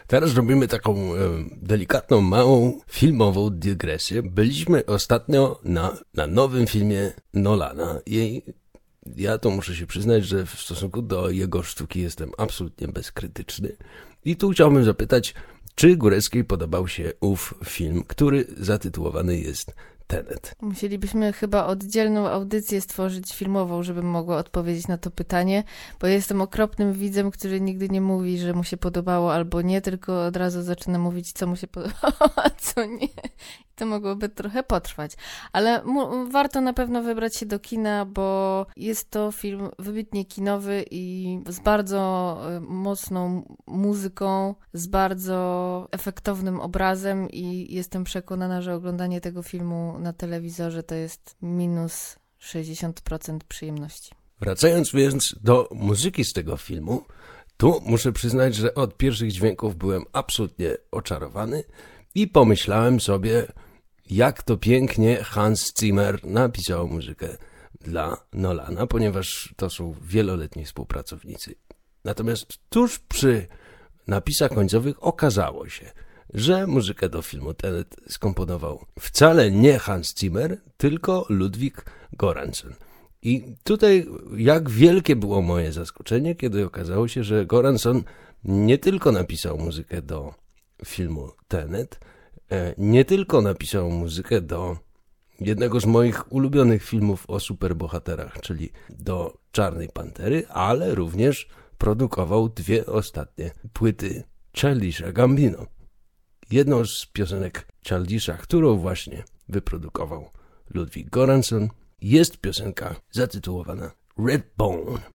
Teraz robimy taką delikatną, małą filmową dygresję. Byliśmy ostatnio na nowym filmie Nolana i ja to muszę się przyznać, że w stosunku do jego sztuki jestem absolutnie bezkrytyczny. I tu chciałbym zapytać, czy Góreckiej podobał się ów film, który zatytułowany jest Tenet. Musielibyśmy chyba oddzielną audycję stworzyć filmową, żebym mogła odpowiedzieć na to pytanie, bo jestem okropnym widzem, który nigdy nie mówi, że mu się podobało albo nie, tylko od razu zaczyna mówić, co mu się podobało, a co nie. To mogłoby trochę potrwać, ale warto na pewno wybrać się do kina, bo jest to film wybitnie kinowy i z bardzo mocną muzyką, z bardzo efektownym obrazem i jestem przekonana, że oglądanie tego filmu na telewizorze to jest minus 60% przyjemności. Wracając więc do muzyki z tego filmu, tu muszę przyznać, że od pierwszych dźwięków byłem absolutnie oczarowany i pomyślałem sobie, jak to pięknie Hans Zimmer napisał muzykę dla Nolana, ponieważ to są wieloletni współpracownicy. Natomiast tuż przy napisach końcowych okazało się, że muzykę do filmu Tenet skomponował wcale nie Hans Zimmer, tylko Ludwig Göransson. I tutaj jak wielkie było moje zaskoczenie, kiedy okazało się, że Göransson nie tylko napisał muzykę do filmu Tenet, nie tylko napisał muzykę do jednego z moich ulubionych filmów o superbohaterach, czyli do Czarnej Pantery, ale również produkował dwie ostatnie płyty Childisha Gambino. Jedną z piosenek Childisha, którą właśnie wyprodukował Ludwig Göransson, jest piosenka zatytułowana Red Bone.